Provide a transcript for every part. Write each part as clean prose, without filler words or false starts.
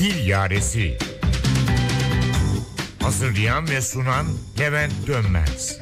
Dil Yaresi. Hazırlayan ve sunan Levent Dönmez.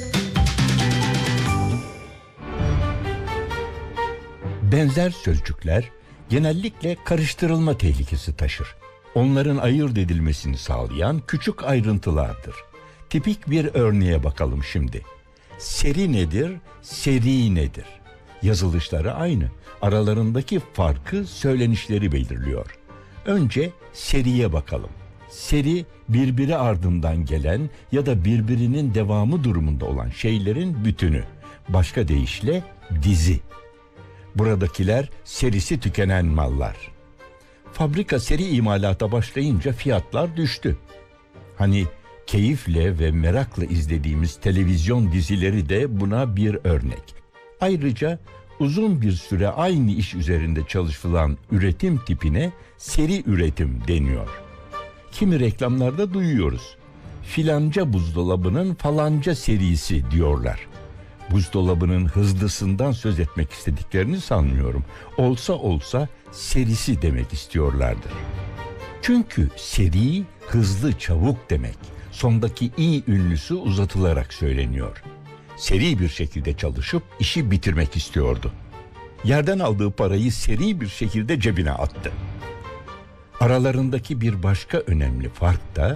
Benzer sözcükler genellikle karıştırılma tehlikesi taşır. Onların ayırt edilmesini sağlayan küçük ayrıntılardır. Tipik bir örneğe bakalım şimdi. Seri nedir, seri nedir? Yazılışları aynı. Aralarındaki farkı söylenişleri belirliyor. Önce seriye bakalım. Seri, birbiri ardından gelen ya da birbirinin devamı durumunda olan şeylerin bütünü. Başka deyişle dizi. Buradakiler serisi tükenen mallar. Fabrika seri imalata başlayınca fiyatlar düştü. Hani keyifle ve merakla izlediğimiz televizyon dizileri de buna bir örnek. Ayrıca uzun bir süre aynı iş üzerinde çalışılan üretim tipine seri üretim deniyor. Kimi reklamlarda duyuyoruz. Filanca buzdolabının falanca serisi diyorlar. Buzdolabının hızlısından söz etmek istediklerini sanmıyorum. Olsa serisi demek istiyorlardır. Çünkü seri hızlı, çabuk demek. Sondaki i ünlüsü uzatılarak söyleniyor. Seri bir şekilde çalışıp işi bitirmek istiyordu. Yerden aldığı parayı seri bir şekilde cebine attı. Aralarındaki bir başka önemli fark da